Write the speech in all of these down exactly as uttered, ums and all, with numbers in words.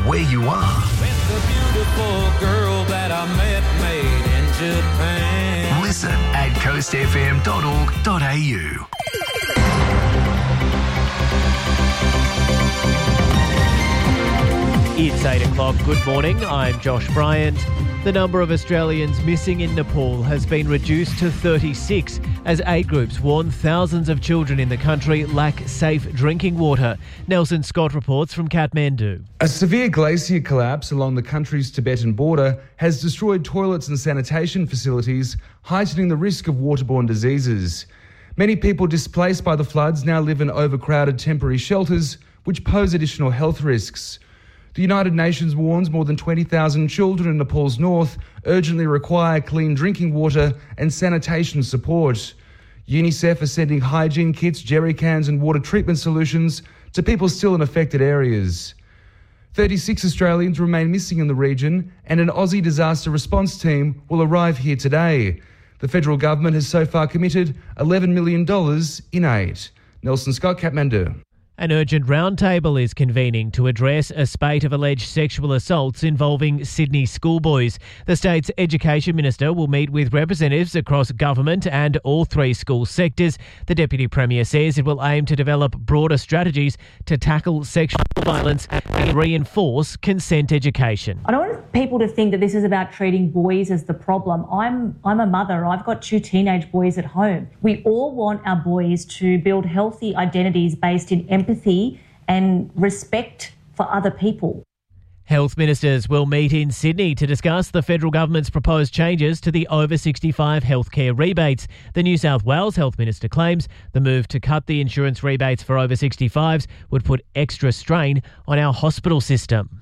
where you are. Met the beautiful girl that I met made in Japan. Listen at coast f m dot org dot a u. It's eight o'clock. Good morning. I'm Josh Bryant. The number of Australians missing in Nepal has been reduced to thirty-six as aid groups warn thousands of children in the country lack safe drinking water. Nelson Scott reports from Kathmandu. A severe glacier collapse along the country's Tibetan border has destroyed toilets and sanitation facilities, heightening the risk of waterborne diseases. Many people displaced by the floods now live in overcrowded temporary shelters, which pose additional health risks. The United Nations warns more than twenty thousand children in Nepal's north urgently require clean drinking water and sanitation support. UNICEF is sending hygiene kits, jerry cans and water treatment solutions to people still in affected areas. thirty-six Australians remain missing in the region, and an Aussie disaster response team will arrive here today. The federal government has so far committed eleven million dollars in aid. Nelson Scott, Kathmandu. An urgent roundtable is convening to address a spate of alleged sexual assaults involving Sydney schoolboys. The state's Education Minister will meet with representatives across government and all three school sectors. The Deputy Premier says it will aim to develop broader strategies to tackle sexual violence and reinforce consent education. I don't want people to think that this is about treating boys as the problem. I'm I'm a mother. I've got two teenage boys at home. We all want our boys to build healthy identities based in empathy empathy and respect for other people. Health ministers will meet in Sydney to discuss the federal government's proposed changes to the over sixty-five healthcare rebates. The New South Wales Health Minister claims the move to cut the insurance rebates for over sixty-fives would put extra strain on our hospital system.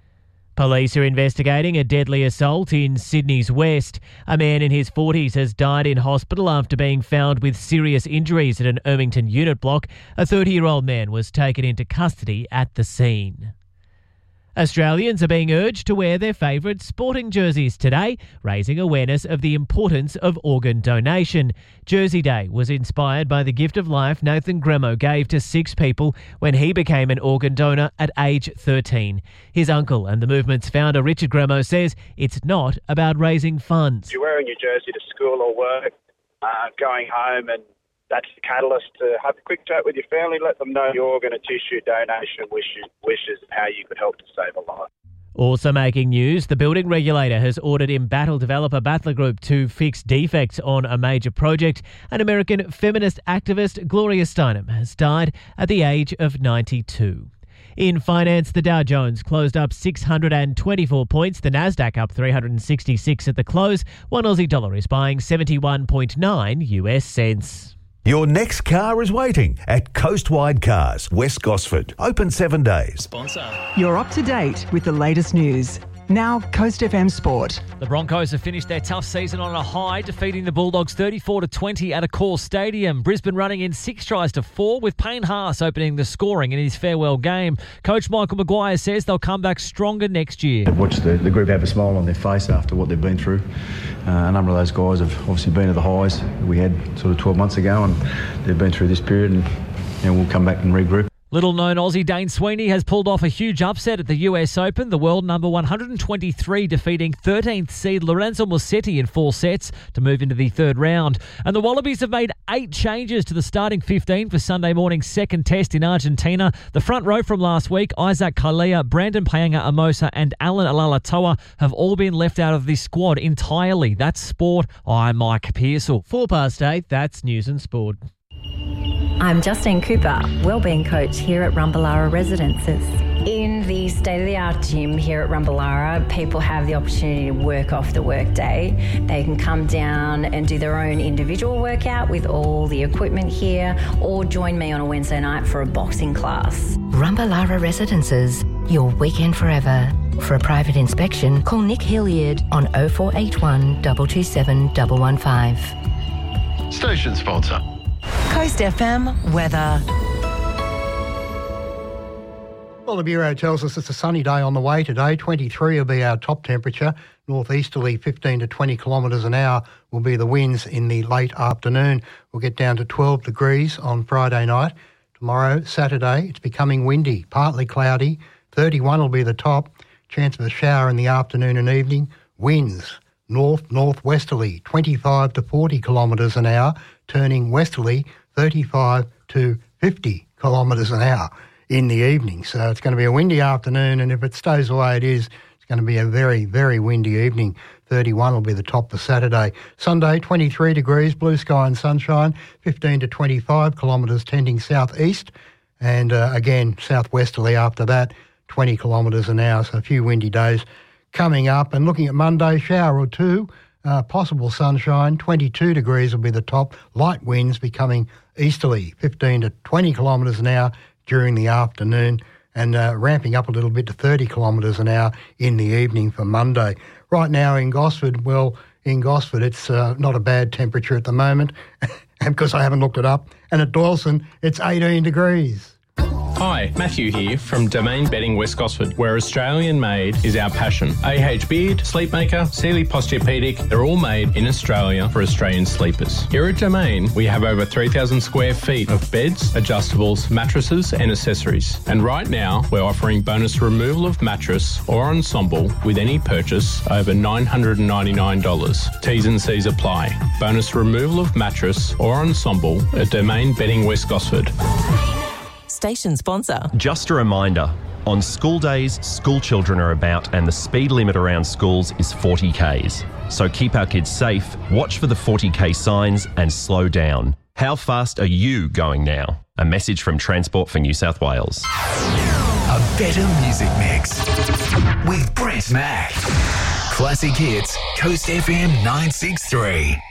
Police are investigating a deadly assault in Sydney's west. A man in his forties has died in hospital after being found with serious injuries at an Ermington unit block. A thirty-year-old man was taken into custody at the scene. Australians are being urged to wear their favourite sporting jerseys today, raising awareness of the importance of organ donation. Jersey Day was inspired by the gift of life Nathan Gremo gave to six people when he became an organ donor at age thirteen. His uncle and the movement's founder Richard Gremo says it's not about raising funds. You're wearing your jersey to school or work, uh, going home, and that's the catalyst to have a quick chat with your family, let them know your organ and tissue donation wishes, wishes and how you could help to save a life. Also making news, the building regulator has ordered Embattle developer Battler Group to fix defects on a major project. An American feminist activist, Gloria Steinem, has died at the age of ninety-two. In finance, the Dow Jones closed up six hundred twenty-four points, the Nasdaq up three hundred sixty-six at the close. One Aussie dollar is buying seventy-one point nine U S cents. Your next car is waiting at Coastwide Cars, West Gosford. Open seven days. Sponsor. You're up to date with the latest news. Now, Coast F M Sport. The Broncos have finished their tough season on a high, defeating the Bulldogs thirty-four to twenty at Accor Stadium. Brisbane running in six tries to four, with Payne Haas opening the scoring in his farewell game. Coach Michael Maguire says they'll come back stronger next year. I've watched the, the group have a smile on their face after what they've been through. Uh, a number of those guys have obviously been at the highs we had sort of twelve months ago, and they've been through this period, and you know, we'll come back and regroup. Little-known Aussie Dane Sweeney has pulled off a huge upset at the U S Open, the world number one hundred twenty-three defeating thirteenth seed Lorenzo Musetti in four sets to move into the third round. And the Wallabies have made eight changes to the starting fifteen for Sunday morning's second test in Argentina. The front row from last week, Isaac Kalia, Brandon Paenga-Amosa and Alan Alalatoa have all been left out of this squad entirely. That's sport. I'm Mike Pearsall. Four past eight, that's news and sport. I'm Justine Cooper, Wellbeing Coach here at Rumballara Residences. In the state-of-the-art gym here at Rumballara, people have the opportunity to work off the workday. They can come down and do their own individual workout with all the equipment here, or join me on a Wednesday night for a boxing class. Rumballara Residences, your weekend forever. For a private inspection, call Nick Hilliard on oh four eight one, two two seven, one one five. Station sponsor. Coast F M weather. Well, the Bureau tells us it's a sunny day on the way today. twenty-three will be our top temperature. Northeasterly fifteen to twenty kilometres an hour will be the winds in the late afternoon. We'll get down to twelve degrees on Friday night. Tomorrow, Saturday, it's becoming windy, partly cloudy, thirty-one will be the top. Chance of a shower in the afternoon and evening. Winds north northwesterly, twenty-five to forty kilometres an hour, turning westerly, thirty-five to fifty kilometres an hour in the evening. So it's going to be a windy afternoon, and if it stays the way it is, it's going to be a very, very windy evening. thirty-one will be the top for Saturday. Sunday, twenty-three degrees, blue sky and sunshine, fifteen to twenty-five kilometres tending southeast, and uh, again southwesterly after that, twenty kilometres an hour, so a few windy days coming up. And looking at Monday, shower or two, uh, possible sunshine, twenty-two degrees will be the top, light winds becoming easterly, fifteen to twenty kilometres an hour during the afternoon, and uh, ramping up a little bit to thirty kilometres an hour in the evening for Monday. Right now in Gosford, well, in Gosford it's uh, not a bad temperature at the moment, and because I haven't looked it up, and at Doyleston it's eighteen degrees. Hi, Matthew here from Domain Bedding West Gosford, where Australian made is our passion. A H Beard, Sleepmaker, Sealy Posturepedic, they're all made in Australia for Australian sleepers. Here at Domain, we have over three thousand square feet of beds, adjustables, mattresses and accessories. And right now, we're offering bonus removal of mattress or ensemble with any purchase over nine hundred ninety-nine dollars. T's and C's apply. Bonus removal of mattress or ensemble at Domain Bedding West Gosford. Station sponsor. Just a reminder, on school days, school children are about and the speed limit around schools is forty kays. So keep our kids safe, watch for the forty k signs and slow down. How fast are you going now? A message from Transport for New South Wales. A better music mix with Brett Mack. Classic Hits, Coast F M nine six three.